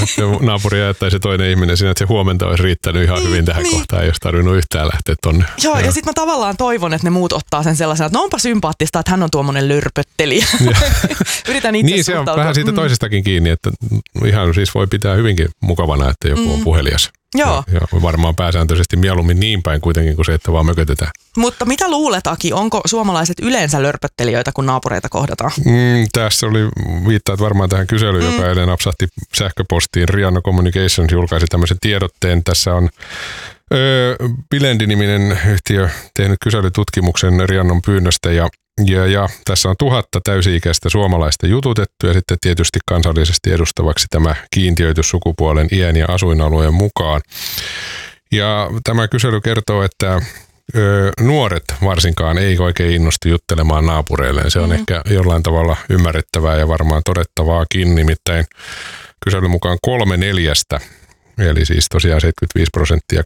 että naapuri ajattaisi toinen ihminen siinä, että se huomenta olisi riittänyt ihan hyvin tähän kohtaan, ei olisi tarvinnut yhtään lähteä tonne. Joo, ja sitten mä tavallaan toivon, että ne muut ottaa sen sellaisena, että no onpa sympaattista, että hän on tuommoinen lörpöttelijä. Yritän itse niin, se on vähän siitä toisestakin kiinni, että ihan siis voi pitää hyvinkin mukavana, että joku on puhelias. Joo. Ja varmaan pääsääntöisesti mieluummin niin päin kuitenkin kuin se, että vaan mökötetään. Mutta mitä luulet, Aki, onko suomalaiset yleensä lörpöttelijöitä, kun naapureita kohdataan? Tässä viittaat varmaan tähän kyselyyn, joka eilen napsahti sähköpostiin. Rianno Communications julkaisi tämmöisen tiedotteen. Tässä on Bilendi-niminen yhtiö tehnyt kyselytutkimuksen Riannon pyynnöstä ja tässä on 1000 täysi-ikäistä suomalaista jututettu ja sitten tietysti kansallisesti edustavaksi tämä kiintiöity sukupuolen, iän ja asuinalueen mukaan. Ja tämä kysely kertoo, että nuoret varsinkaan ei oikein innostu juttelemaan naapureilleen. Se on ehkä jollain tavalla ymmärrettävää ja varmaan todettavaakin, nimittäin kyselyn mukaan 3/4, eli siis tosiaan 75%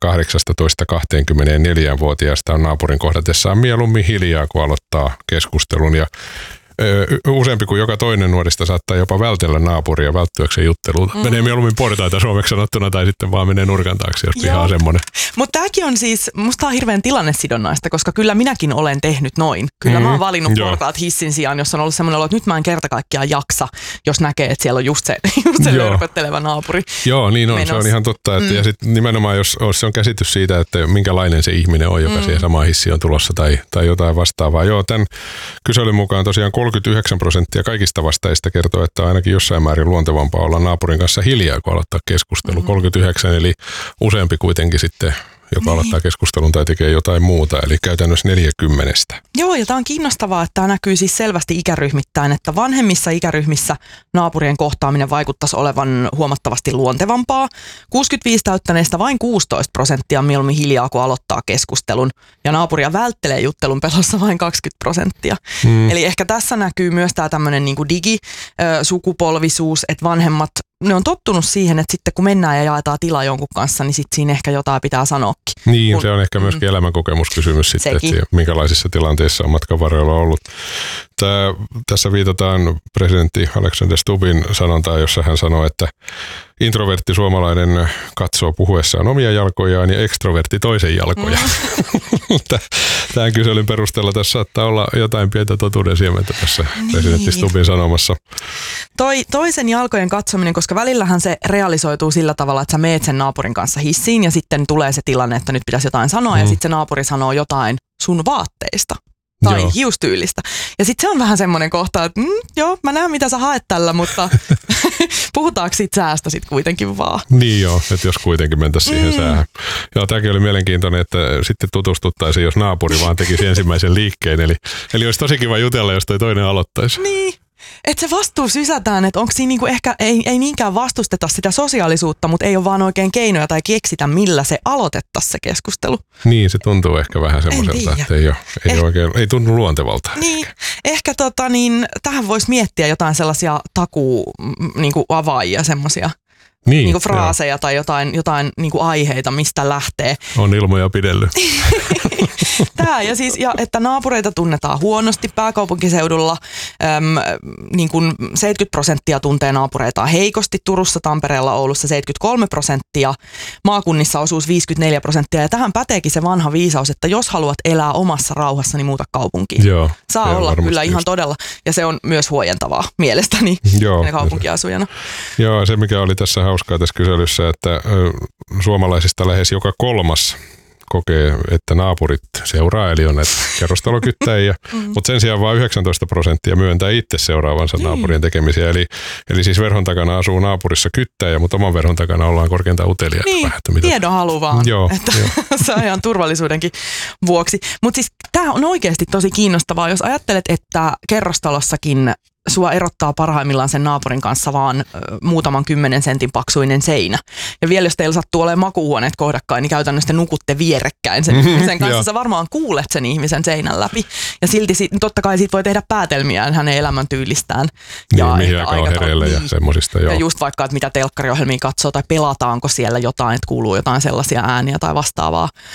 18-24-vuotiaista on naapurin kohdatessaan mieluummin hiljaa, kun aloittaa keskustelun. Ja useampi kuin joka toinen nuorista saattaa jopa vältellä naapuria välttyäkseen juttelulta. Menee mieluummin portaita suomeksi sanottuna tai sitten vaan menee nurkan taakse, jos piha on semmoinen. Mutta tämäkin on siis, musta on hirveän tilannesidonnaista, koska kyllä minäkin olen tehnyt noin. Kyllä mä oon valinnut portaat hissin sijaan, jos on ollut semmoinen olo, että nyt mä en kerta kaikkiaan jaksa, jos näkee, että siellä on just se lörpöttelevä naapuri. Joo, niin on. Se on ihan totta. Että, ja sitten nimenomaan, jos se on käsitys siitä, että minkälainen se ihminen on, joka siihen samaan hissiin on tulossa tai jotain vastaavaa. Joo, tämän kyselyn mukaan tosiaan 39% kaikista vastaajista kertoo, että on ainakin jossain määrin luontevampaa olla naapurin kanssa hiljaa, kun aloittaa keskustelu. 39, eli useampi kuitenkin sitten, joka aloittaa keskustelun tai tekee jotain muuta, eli käytännössä 40. Joo, ja tämä on kiinnostavaa, että tämä näkyy siis selvästi ikäryhmittäin, että vanhemmissa ikäryhmissä naapurien kohtaaminen vaikuttaisi olevan huomattavasti luontevampaa. 65 täyttäneistä vain 16% on mieluummin hiljaa, kun aloittaa keskustelun, ja naapuria välttelee juttelun pelossa vain 20%. Eli ehkä tässä näkyy myös tämä tämmöinen niin kuin digisukupolvisuus, että vanhemmat ne on tottunut siihen, että sitten kun mennään ja jaetaan tila jonkun kanssa, niin sitten siinä ehkä jotain pitää sanoakin. Niin, se on ehkä myöskin elämänkokemuskysymys sitten, että minkälaisissa tilanteissa on matkan varrella ollut. Tässä viitataan presidentti Alexander Stubbin sanontaan, jossa hän sanoo, että introvertti suomalainen katsoo puhuessaan omia jalkojaan ja ekstrovertti toisen jalkoja. Tämän kyselyn perusteella tässä saattaa olla jotain pientä totuuden siementä tässä presidentti Stubbin sanomassa. Toisen jalkojen katsominen, koska välillähän se realisoituu sillä tavalla, että sä meet sen naapurin kanssa hissiin ja sitten tulee se tilanne, että nyt pitäisi jotain sanoa ja sitten se naapuri sanoo jotain sun vaatteista tai hiustyylistä. Ja sitten se on vähän semmoinen kohta, että joo, mä näen mitä sä haet tällä, mutta puhutaanko siitä säästä sitten kuitenkin vaan? Niin joo, että jos kuitenkin mentäisiin siihen säähän. Joo, tämäkin oli mielenkiintoinen, että sitten tutustuttaisiin, jos naapuri vaan tekisi ensimmäisen liikkeen. Eli olisi tosi kiva jutella, jos toi toinen aloittaisi. Niin. Että se vastuu sysätään, että onko siinä niinku ehkä, ei niinkään vastusteta sitä sosiaalisuutta, mutta ei ole vaan oikein keinoja tai keksitä, millä se aloitettaisiin se keskustelu. Niin, se tuntuu ehkä vähän semmoiselta, että ei tunnu luontevalta. Niin, ehkä tähän voisi miettiä jotain sellaisia niinku avaajia, semmoisia. Niinku fraaseja tai jotain niinku aiheita, mistä lähtee. On ilmoja pidellyt. Ja että naapureita tunnetaan huonosti pääkaupunkiseudulla. Niin kuin 70% tuntee naapureitaan heikosti. Turussa, Tampereella, Oulussa 73%. Maakunnissa osuus 54%. Ja tähän päteekin se vanha viisaus, että jos haluat elää omassa rauhassa, niin muuta kaupunkiin. Joo, saa olla kyllä ihan todella. Ja se on myös huojentavaa mielestäni kaupunkiasujana. Joo, se mikä oli tässä hauskaa tässä kyselyssä, että suomalaisista lähes joka kolmas kokee, että naapurit seuraa, eli on näitä kerrostalokyttäjiä, mutta sen sijaan vain 19% myöntää itse seuraavansa naapurien tekemisiä. Eli siis verhon takana asuu naapurissa kyttäjä, mutta oman verhon takana ollaan korkeintaan uteliaita. Niin, tiedonhalu vaan, että se on ihan turvallisuudenkin vuoksi. Mutta siis tämä on oikeasti tosi kiinnostavaa, jos ajattelet, että kerrostalossakin sua erottaa parhaimmillaan sen naapurin kanssa vaan muutaman 10 sentin paksuinen seinä. Ja vielä jos teillä sattuu olemaan makuuhuoneet kohdakkain, niin käytännössä te nukutte vierekkäin sen ihmisen kanssa. Sä varmaan kuulet sen ihmisen seinän läpi. Ja silti totta kai siitä voi tehdä päätelmiään hänen elämäntyylistään. Ja mihin aikaan on hereillä ja semmosista. Ja just vaikka, että mitä telkkariohjelmia katsoo tai pelataanko siellä jotain, että kuuluu jotain sellaisia ääniä tai vastaavaa.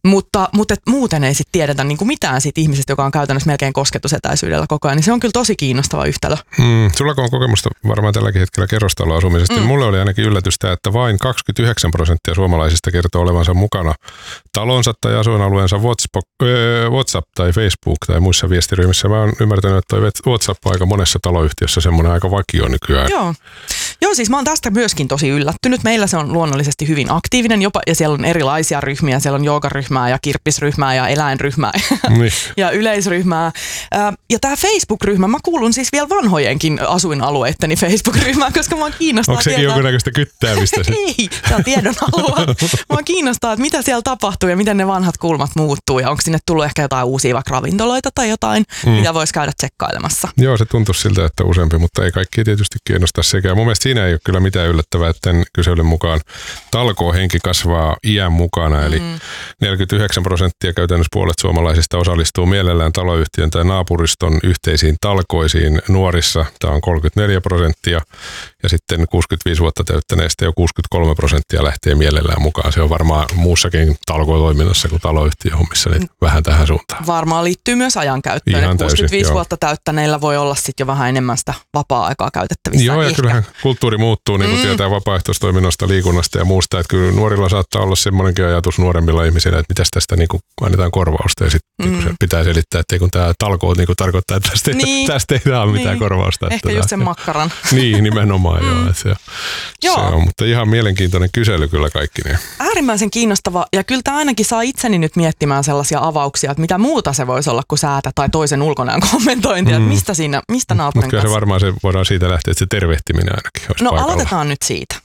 Mutta muuten ei sitten tiedetä niin kuin mitään siitä ihmisestä, joka on käytännössä melkein kosketusetäisyydellä koko ajan, niin se on kyllä tosi kiinnostava yhtälö. Sulla kun on kokemusta varmaan tälläkin hetkellä kerrostaloasumisesta, niin mulle oli ainakin yllätystä, että vain 29% suomalaisista kertoo olevansa mukana talonsa tai asuinalueensa WhatsApp tai Facebook tai muissa viestiryhmissä. Mä oon ymmärtänyt, että toi WhatsApp on aika monessa taloyhtiössä semmoinen aika vakio nykyään. Joo, siis mä oon tästä myöskin tosi yllättynyt. Meillä se on luonnollisesti hyvin aktiivinen jopa, ja siellä on erilaisia ryhmiä. Siellä on joogaryhmää ja kirppisryhmää ja eläinryhmää ja yleisryhmää. Ja tää Facebook-ryhmä, mä kuulun siis vielä vanhojenkin asuinalueitteni Facebook-ryhmään, koska mä kiinnostaa. Onko sekin jonkunnäköistä kyttäämistä? Ei, se on tiedon alue. Mä kiinnostaa, että mitä siellä tapahtuu ja miten ne vanhat kulmat muuttuu ja onko sinne tullut ehkä jotain uusia vaikka ravintoloita tai jotain, mitä voisi käydä tsekkailemassa. Joo, se tuntuu siltä, että useampi, mutta ei kaikki tietysti kiinnostaa sekä. Mun mielestä siinä ei ole kyllä mitään yllättävää, että tämän kyselyn mukaan talkoohenki kasvaa iän mukana, eli 49% käytännössä puolet suomalaisista osallistuu mielellään taloyhtiön tai naapuriston yhteisiin talkoisiin. Nuorissa tämä on 34% ja sitten 65 vuotta täyttäneistä jo 63% lähtee mielellään mukaan. Se on varmaan muussakin talkootoiminnassa kuin taloyhtiöhommissa, niin vähän tähän suuntaan. Varmaan liittyy myös ajankäyttöön. Ihan 65 täysin, vuotta täyttäneillä voi olla sitten jo vähän enemmän sitä vapaa-aikaa käytettävissä. Joo, ja kyllähän kulttuuri muuttuu, niin kuin tietää vapaaehtoistoiminnasta, liikunnasta ja muusta. Että kyllä nuorilla saattaa olla semmoinenkin ajatus nuoremmilla ihmisillä, että mitäs tästä niin kuin annetaan korvausta. Ja sitten se pitää selittää, että kun tämä talkoot niin tarkoittaa, että tästä ei saa mitään korvausta. Ehkä just sen makkaran. Niin, nimenomaan joo. Se on, mutta ihan mielenkiintoinen kysely kyllä kaikki. Niin. Äärimmäisen kiinnostava, ja kyllä tämä ainakin saa itseni nyt miettimään sellaisia avauksia, että mitä muuta se voisi olla kuin säätä tai toisen ulkonäön kommentointia, että mistä naapurin kanssa. Mutta kyllä se varmaan voidaan siitä lähteä, että se tervehtiminen ainakin olisi paikalla. Aloitetaan nyt siitä.